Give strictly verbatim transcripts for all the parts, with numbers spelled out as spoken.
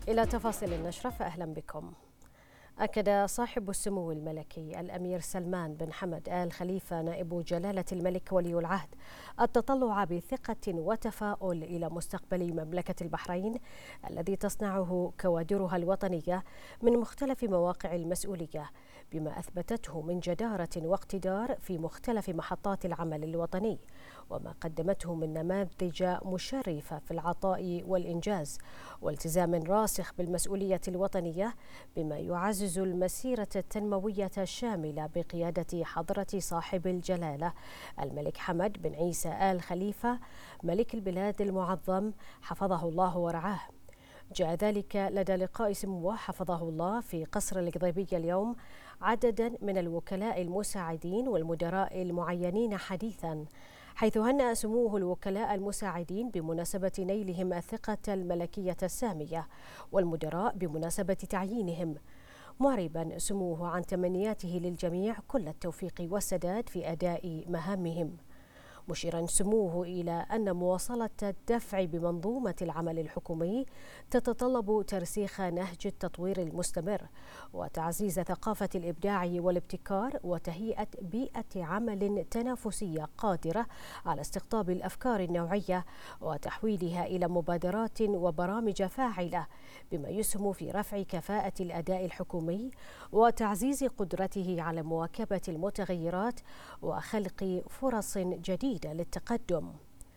إلى تفاصيل النشرة فأهلا بكم. أكد صاحب السمو الملكي الأمير سلمان بن حمد آل خليفة نائب جلالة الملك ولي العهد التطلع بثقة وتفاؤل إلى مستقبل مملكة البحرين الذي تصنعه كوادرها الوطنية من مختلف مواقع المسؤولية، بما أثبتته من جدارة واقتدار في مختلف محطات العمل الوطني، وما قدمته من نماذج مشرفة في العطاء والإنجاز والتزام راسخ بالمسؤولية الوطنية، بما يعزز المسيرة التنموية الشاملة بقيادة حضرة صاحب الجلالة الملك حمد بن عيسى آل خليفة ملك البلاد المعظم حفظه الله ورعاه. جاء ذلك لدى لقاء سموه حفظه الله في قصر القضيبية اليوم عددا من الوكلاء المساعدين والمدراء المعينين حديثا، حيث هنأ سموه الوكلاء المساعدين بمناسبة نيلهم الثقة الملكية السامية والمدراء بمناسبة تعيينهم، معربا سموه عن تمنياته للجميع كل التوفيق والسداد في أداء مهامهم، مشيرا سموه إلى أن مواصلة الدفع بمنظومة العمل الحكومي تتطلب ترسيخ نهج التطوير المستمر وتعزيز ثقافة الإبداع والابتكار وتهيئة بيئة عمل تنافسية قادرة على استقطاب الأفكار النوعية وتحويلها إلى مبادرات وبرامج فاعلة، بما يسهم في رفع كفاءة الأداء الحكومي وتعزيز قدرته على مواكبة المتغيرات وخلق فرص جديدة للتقدم.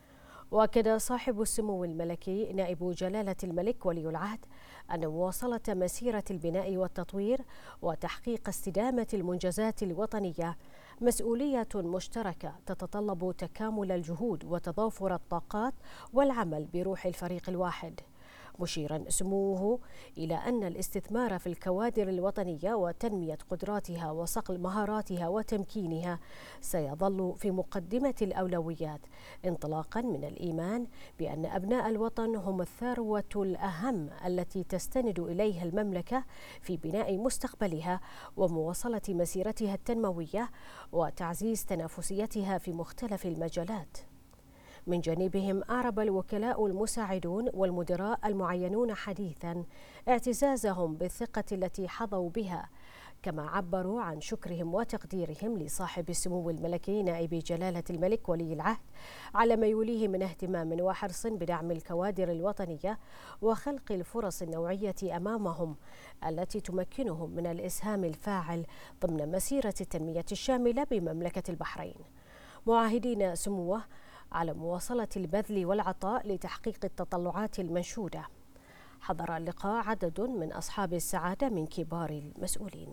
وأكد صاحب السمو الملكي نائب جلالة الملك ولي العهد أن مواصلة مسيرة البناء والتطوير وتحقيق استدامة المنجزات الوطنية مسؤولية مشتركة تتطلب تكامل الجهود وتضافر الطاقات والعمل بروح الفريق الواحد، مشيرا سموه إلى أن الاستثمار في الكوادر الوطنية وتنمية قدراتها وصقل مهاراتها وتمكينها سيظل في مقدمة الأولويات، انطلاقا من الإيمان بأن أبناء الوطن هم الثروة الأهم التي تستند إليها المملكة في بناء مستقبلها ومواصلة مسيرتها التنموية وتعزيز تنافسيتها في مختلف المجالات. من جانبهم أعرب الوكلاء المساعدون والمدراء المعينون حديثا اعتزازهم بالثقة التي حظوا بها، كما عبروا عن شكرهم وتقديرهم لصاحب السمو الملكي نائب جلالة الملك ولي العهد على ما يوليه من اهتمام وحرص بدعم الكوادر الوطنية وخلق الفرص النوعية أمامهم التي تمكنهم من الإسهام الفاعل ضمن مسيرة التنمية الشاملة بمملكة البحرين، معاهدين سموه على مواصلة البذل والعطاء لتحقيق التطلعات المنشودة. حضر اللقاء عدد من أصحاب السعادة من كبار المسؤولين.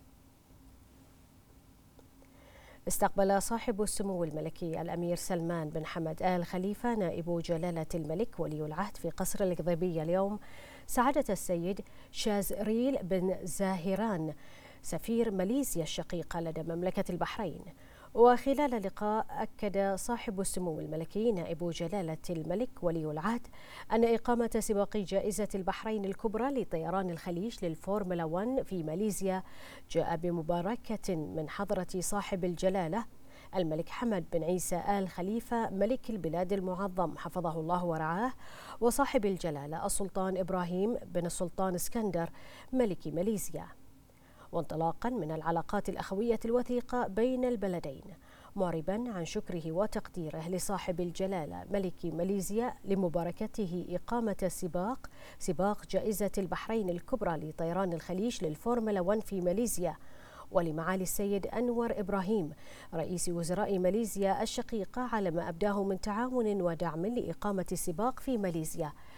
استقبل صاحب السمو الملكي الأمير سلمان بن حمد آل خليفة نائب جلالة الملك ولي العهد في قصر القضيبية اليوم سعادة السيد شازريل بن زاهران سفير ماليزيا الشقيقة لدى مملكة البحرين. وخلال اللقاء أكد صاحب السمو الملكي نائب جلالة الملك ولي العهد أن إقامة سباق جائزة البحرين الكبرى لطيران الخليج للفورمولا واحد في ماليزيا جاء بمباركة من حضرة صاحب الجلالة الملك حمد بن عيسى آل خليفة ملك البلاد المعظم حفظه الله ورعاه، وصاحب الجلالة السلطان إبراهيم بن السلطان اسكندر ملك ماليزيا، وانطلاقا من العلاقات الأخوية الوثيقة بين البلدين، معربا عن شكره وتقديره لصاحب الجلالة ملك ماليزيا لمباركته إقامة السباق سباق جائزة البحرين الكبرى لطيران الخليج للفورمولا واحد في ماليزيا، ولمعالي السيد أنور إبراهيم رئيس وزراء ماليزيا الشقيقة على ما أبداه من تعاون ودعم لإقامة السباق في ماليزيا،